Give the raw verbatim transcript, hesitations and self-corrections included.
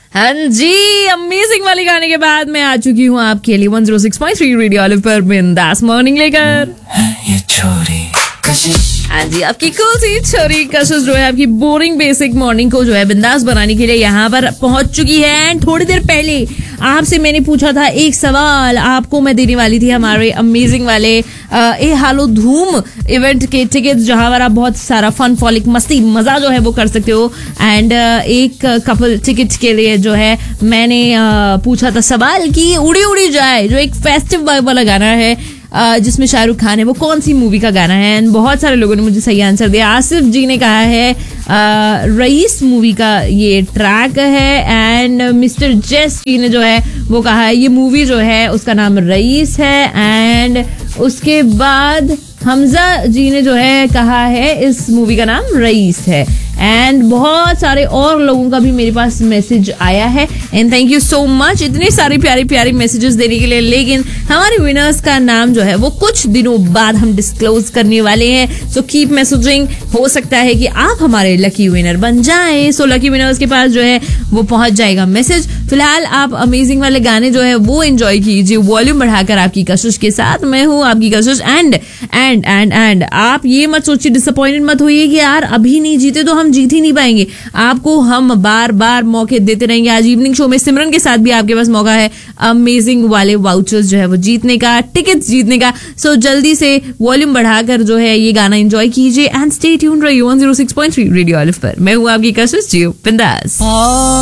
हाँ जी, अमेजिंग वाले गाने के बाद मैं आ चुकी हूँ आपके लिए one zero six point three radio olive पर बिंदास मॉर्निंग लेकर। ये छोरी हाँ जी, आपकी कूल सी छोरी कशिश जो है आपकी बोरिंग बेसिक मॉर्निंग को जो है बिंदास बनाने के लिए यहाँ पर पहुंच चुकी है। एंड थोड़ी देर पहले आपसे मैंने पूछा था एक सवाल, आपको मैं देने वाली थी हमारे अमेजिंग वाले ए हालो धूम इवेंट के टिकट्स, जहां पर आप बहुत सारा फन फॉलिक मस्ती मजा जो है वो कर सकते हो। एंड एक कपल टिकट के लिए जो है मैंने पूछा था सवाल कि उड़ी उड़ी जाए जो एक फेस्टिव वाइब वाला गाना है जिसमें शाहरुख खान है, वो कौन सी मूवी का गाना है। एंड बहुत सारे लोगों ने मुझे सही आंसर दिया। आसिफ जी ने कहा है रईस मूवी का ये ट्रैक है। एंड मिस्टर जेस जी ने जो है वो कहा है ये मूवी जो है उसका नाम रईस है। एंड उसके बाद हमजा जी ने जो है कहा है इस मूवी का नाम रईस है। एंड बहुत सारे और लोगों का भी मेरे पास मैसेज आया है। And thank you so much इतने सारे प्यारे प्यारे मैसेजेस देने के लिए। लेकिन हमारे विनर्स का नाम जो है वो कुछ दिनों बाद हम डिस्क्लोज करने वाले हैं। सो कीप मैसेजिंग, हो सकता है कि आप हमारे लकी विनर बन जाएं। सो लकी विनर्स के पास जो है वो पहुंच जाएगा मैसेज। फिलहाल आप अमेजिंग वाले गाने जो है वो एंजॉय कीजिए वॉल्यूम बढ़ाकर आपकी कशिश के साथ। मैं हूँ आपकी कशिश। एंड एंड एंड एंड आप ये मत सोचिए, डिसअपॉइंटेड मत होइए कि यार अभी नहीं जीते तो हम जीत ही नहीं पाएंगे। आपको हम बार बार मौके देते रहेंगे। आज इवनिंग शो में सिमरन के साथ भी आपके पास मौका है अमेजिंग वाले वाउचर्स जो है वो जीतने का, टिकट्स जीतने का। सो जल्दी से वॉल्यूम बढ़ाकर जो है ये गाना एंजॉय कीजिए। एंड स्टे ट्यून्ड रहिए one zero six point three radio olive पर। मैं हूँ आपकी कशिश, जियो बिंदास।